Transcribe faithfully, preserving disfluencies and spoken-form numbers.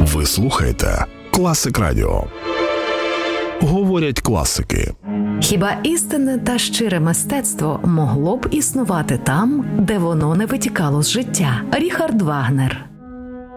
Ви слухаєте Класик Радіо. Говорять класики. Хіба істинне та щире мистецтво могло б існувати там, де воно не витікало з життя? Ріхард Вагнер.